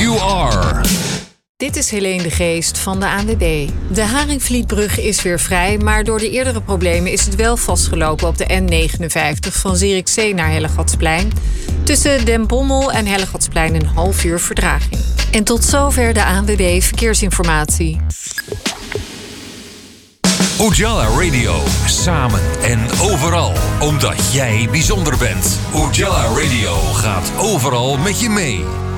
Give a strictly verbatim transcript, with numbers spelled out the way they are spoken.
You Are. Dit is Helene de Geest van de A N W B. De Haringvlietbrug is weer vrij, maar door de eerdere problemen is het wel vastgelopen op de N negenenvijftig van Zierikzee naar Hellegatsplein. Tussen Den Bommel en Hellegatsplein een half uur vertraging. En tot zover de A N W B Verkeersinformatie. Ujala Radio. Samen en overal. Omdat jij bijzonder bent. Ujala Radio gaat overal met je mee.